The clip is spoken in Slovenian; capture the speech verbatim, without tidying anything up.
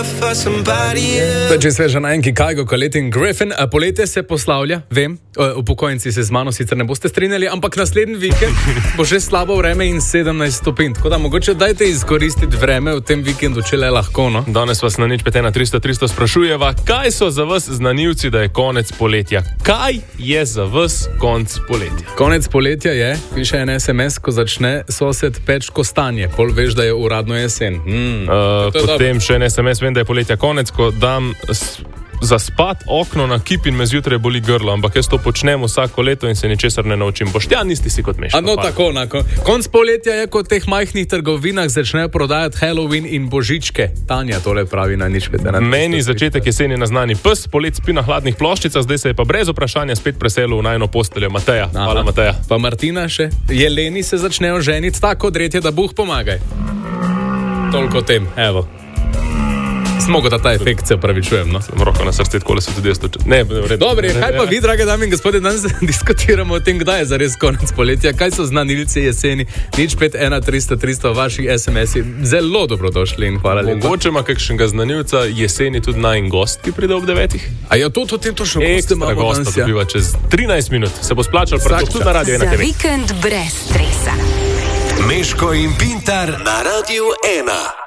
Če sveža na enki Kajgo, Colette in Griffin, poletje se poslavlja, vem, upokojenci se z mano sicer ne boste strinjali, ampak naslednji vikend bo že slabo vreme in sedemnajst stopinj. Tako da mogoče dajte izkoristiti vreme v tem vikendu, če le lahko, no? Danes vas na nič pet ena tristo tristo sprašujeva, kaj so za vas znanilci, da je konec poletja? Kaj je za vas konec poletja? Konec poletja je, piše en es em es, ko začne sosed peč kostanje, pol veš, da je uradno jesen. Mm, uh, potem še en es em es, vem, da je poletja konec, ko dam s, za spat okno na kip in me zjutraj boli grlo, ampak jaz to počnem vsako leto in se ničesar ne naučim. Boštjan, nisi si kot Meško. A no, tako, na konc poletja je, ko v teh majhnih trgovinah začnejo prodajati Halloween in božičke. Tanja tole pravi na nič pet ena. Meni začetek jeseni naznani pes, polet spi na hladnih ploščicah, zdaj se je pa brez vprašanja spet preselil v najino posteljo. Mateja, Aha. Hvala Mateja. Pa Martina še. Jeleni se začnejo ženiti tako dretje, da Bog pomagaj. Toliko o tem, evo. Smogo da ta efekt, se opravičujem, no. Sem roko na srce, tako se tudi jaz to... Ne, red. Dobre, kaj pa vi, drage dame in gospodje, danes diskutiramo o tem, kdaj je zares konec poletja, kaj so znanilci jeseni, nič pet ena tristo tristo vaših es em es-i. Zelo dobrodošli in hvala lepa. Mogoče ima kakšnega znanilca jeseni tudi najin gost, ki pride ob devetih? A je to, to tem točno ekstra gosta dobiva čez trinajst minut. Se bo splačal prav tudi na Radio ena te ve. Za vikend brez stresa. Meško in Pintar na Radio ena.